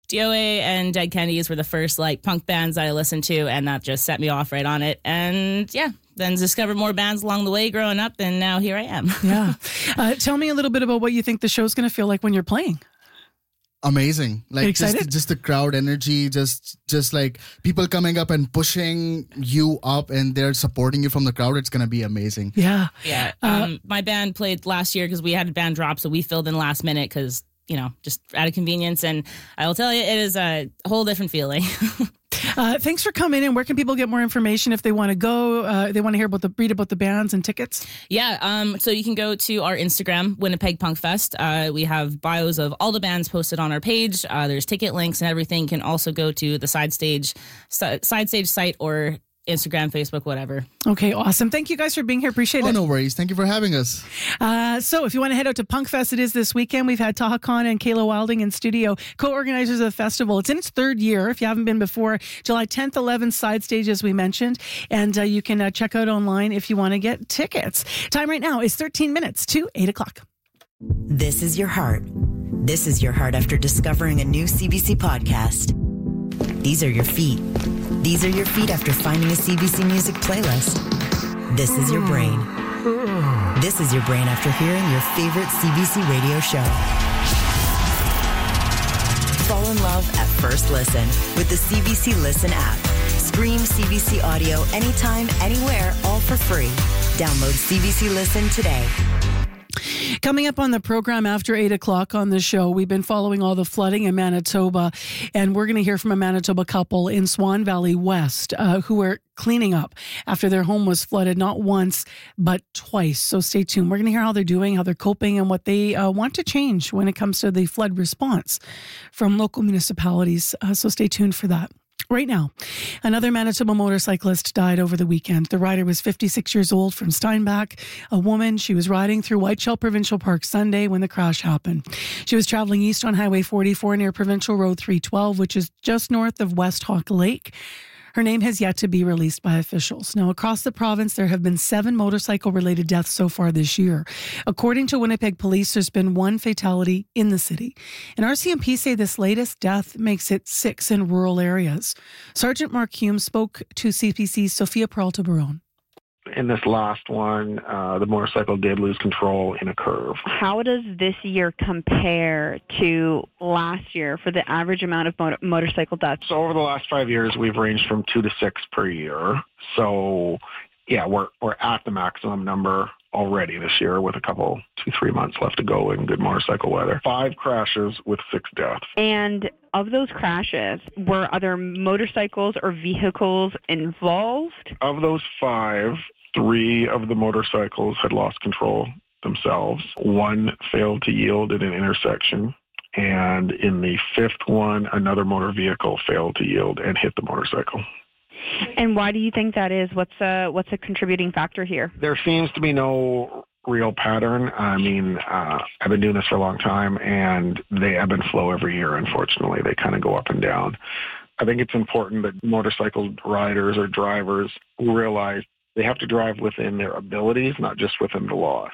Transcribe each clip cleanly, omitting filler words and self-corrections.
DOA and Dead Kennedys were the first punk bands I listened to, and that just set me off right on it. And yeah, then discovered more bands along the way growing up, and now here I am. Yeah. Tell me a little bit about what you think the show's going to feel like when you're playing. Amazing. Just the crowd energy, just people coming up and pushing you up, and they're supporting you from the crowd. It's going to be amazing. Yeah. My band played last year because we had a band drop, so we filled in last minute because, just out of convenience. And I will tell you, it is a whole different feeling. Thanks for coming in. Where can people get more information if they want to go? They want to read about the bands and tickets? Yeah, so you can go to our Instagram, Winnipeg Punk Fest. We have bios of all the bands posted on our page. There's ticket links and everything. You can also go to the Side Stage site or Instagram, Facebook, whatever. Okay, awesome. Thank you guys for being here. Appreciate it. Oh, no worries. Thank you for having us. So if you want to head out to Punk Fest, it is this weekend. We've had Taha Khan and Kayla Wilding in studio, co-organizers of the festival. It's in its third year. If you haven't been before, July 10th, 11th, Side Stage, as we mentioned. And you can check out online if you want to get tickets. Time right now is 13 minutes to 8 o'clock. This is your heart. This is your heart after discovering a new CBC podcast. These are your feet. These are your feet after finding a CBC Music playlist. This is your brain. This is your brain after hearing your favorite CBC radio show. Fall in love at first listen with the CBC Listen app. Stream CBC audio anytime, anywhere, all for free. Download CBC Listen today. Coming up on the program after 8 o'clock on the show, we've been following all the flooding in Manitoba, and we're going to hear from a Manitoba couple in Swan Valley West who are cleaning up after their home was flooded not once, but twice. So stay tuned. We're going to hear how they're doing, how they're coping, and what they want to change when it comes to the flood response from local municipalities. So stay tuned for that. Right now, another Manitoba motorcyclist died over the weekend. The rider was 56 years old from Steinbach, a woman. She was riding through Whiteshell Provincial Park Sunday when the crash happened. She was traveling east on Highway 44 near Provincial Road 312, which is just north of West Hawk Lake. Her name has yet to be released by officials. Now, across the province, there have been 7 motorcycle-related deaths so far this year. According to Winnipeg Police, there's been 1 fatality in the city. And RCMP say this latest death makes it 6 in rural areas. Sergeant Mark Hume spoke to CPC's Sophia Peralta-Barone. In this last one, the motorcycle did lose control in a curve. How does this year compare to last year for the average amount of motorcycle deaths? So over the last 5 years, we've ranged from 2 to 6 per year. So, yeah, we're at the maximum number already this year with a couple, 2-3 months left to go in good motorcycle weather. 5 crashes with 6 deaths. And of those crashes, were other motorcycles or vehicles involved? Of those 5, 3 of the motorcycles had lost control themselves. 1 failed to yield at an intersection. And in the 5th one, another motor vehicle failed to yield and hit the motorcycle. And why do you think that is? What's a contributing factor here? There seems to be no real pattern. I mean, I've been doing this for a long time, and they ebb and flow every year, unfortunately. They kind of go up and down. I think it's important that motorcycle riders or drivers realize they have to drive within their abilities, not just within the laws.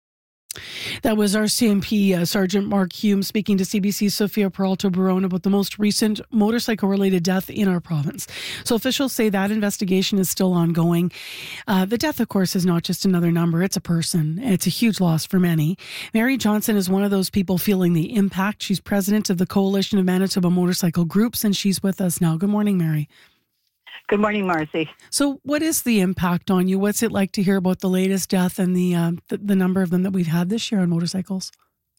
That was RCMP Sergeant Mark Hume speaking to CBC's Sophia Peralta-Barone about the most recent motorcycle-related death in our province. So officials say that investigation is still ongoing. The death, of course, is not just another number. It's a person. It's a huge loss for many. Mary Johnson is one of those people feeling the impact. She's president of the Coalition of Manitoba Motorcycle Groups, and she's with us now. Good morning, Mary. Good morning, Marcy. So what is the impact on you? What's it like to hear about the latest death and the number of them that we've had this year on motorcycles?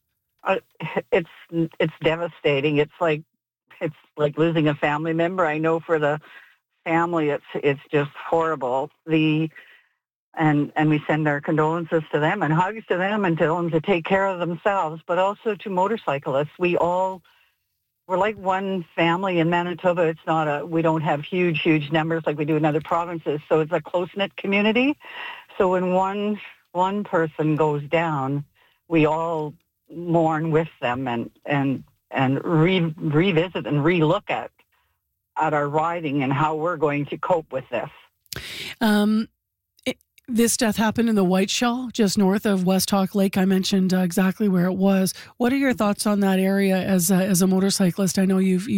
It's devastating. It's like losing a family member. I know for the family, it's just horrible. And we send our condolences to them and hugs to them and tell them to take care of themselves, but also to motorcyclists. We're like one family in Manitoba. It's not we don't have huge numbers like we do in other provinces. So it's a close-knit community. So when one person goes down, we all mourn with them and revisit and relook at our riding and how we're going to cope with this. This death happened in the Whiteshell, just north of West Hawk Lake. I mentioned exactly where it was. What are your thoughts on that area as a motorcyclist? I know you've